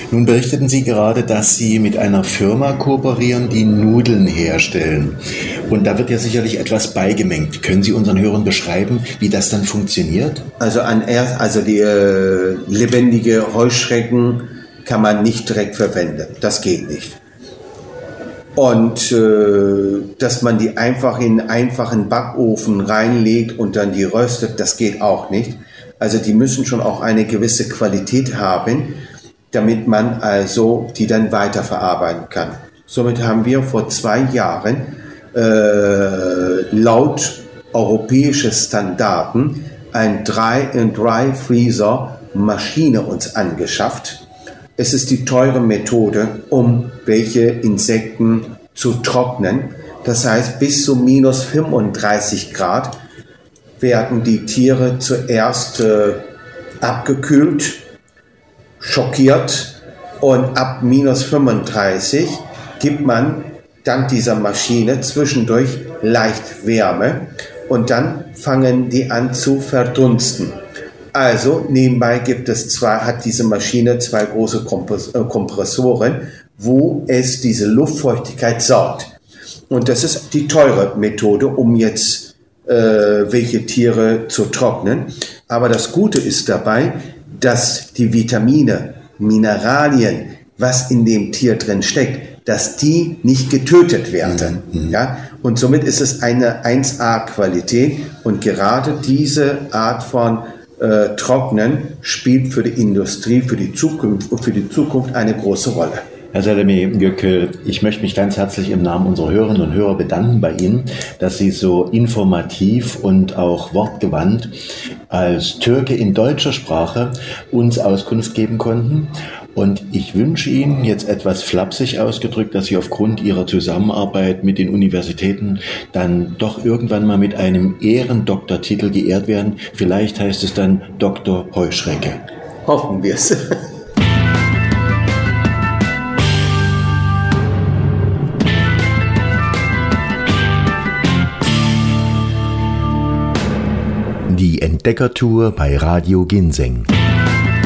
Nun berichteten Sie gerade, dass Sie mit einer Firma kooperieren, die Nudeln herstellen. Und da wird ja sicherlich etwas beigemengt. Können Sie unseren Hörern beschreiben, wie das dann funktioniert? Also die lebendige Heuschrecken kann man nicht direkt verwenden. Das geht nicht. Und dass man die einfach in einen einfachen Backofen reinlegt und dann die röstet, das geht auch nicht. Also die müssen schon auch eine gewisse Qualität haben, damit man also die dann weiterverarbeiten kann. Somit haben wir vor 2 Jahren laut europäische Standarten ein Dry Freezer Maschine uns angeschafft. Es ist die teure Methode, um welche Insekten zu trocknen. Das heißt, bis zu minus 35 Grad werden die Tiere zuerst abgekühlt, schockiert, und ab minus 35 gibt man dank dieser Maschine zwischendurch leicht Wärme und dann fangen die an zu verdunsten. Also nebenbei hat diese Maschine 2 große Kompressoren, wo es diese Luftfeuchtigkeit saugt. Und das ist die teure Methode, um jetzt welche Tiere zu trocknen. Aber das Gute ist dabei, dass die Vitamine, Mineralien, was in dem Tier drin steckt, dass die nicht getötet werden. Mhm. Ja? Und somit ist es eine 1A-Qualität. Und gerade diese Art von Trocknen spielt für die Industrie, für die Zukunft eine große Rolle. Herr Selemi-Gökçel, ich möchte mich ganz herzlich im Namen unserer Hörerinnen und Hörer bedanken bei Ihnen, dass Sie so informativ und auch wortgewandt als Türke in deutscher Sprache uns Auskunft geben konnten. Und ich wünsche Ihnen, jetzt etwas flapsig ausgedrückt, dass Sie aufgrund Ihrer Zusammenarbeit mit den Universitäten dann doch irgendwann mal mit einem Ehrendoktortitel geehrt werden. Vielleicht heißt es dann Dr. Heuschrecke. Hoffen wir es. Die Entdeckertour bei Radio Ginseng.